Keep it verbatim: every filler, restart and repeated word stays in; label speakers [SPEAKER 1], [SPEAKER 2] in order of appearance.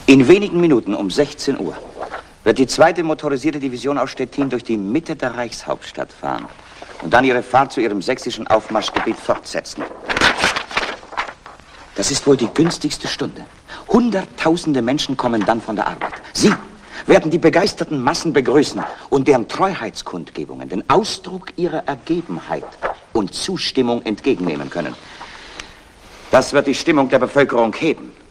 [SPEAKER 1] In wenigen Minuten um sechzehn Uhr wird die zweite motorisierte Division aus Stettin durch die Mitte der Reichshauptstadt fahren und dann ihre Fahrt zu ihrem sächsischen Aufmarschgebiet fortsetzen. Das ist wohl die günstigste Stunde. Hunderttausende Menschen kommen dann von der Arbeit. Sie werden die begeisterten Massen begrüßen und deren Treuheitskundgebungen den Ausdruck ihrer Ergebenheit und Zustimmung entgegennehmen können. Das wird die Stimmung der Bevölkerung heben.